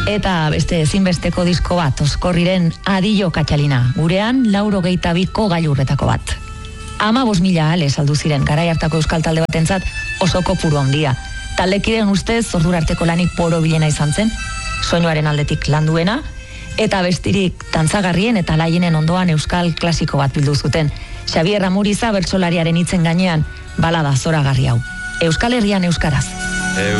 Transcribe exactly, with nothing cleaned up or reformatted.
Eta beste ezinbesteko disko bat, Oskorriren Adillo Katxalina, gurean lauro geitabiko gailurretako bat. Ama bos mila ale saldu ziren garai hartako euskal talde batentzat oso kopuru handia. Taldekiren ustez ordura arteko lanik poro bilena izan zen, soinuaren aldetik landuena, eta bestirik dantzagarrien eta laienen ondoan euskal klasiko bat bildu zuten. Xabier Amuriza bertsolariaren hitzen gainean balada zoragarri hau. Euskal Herrian euskaraz.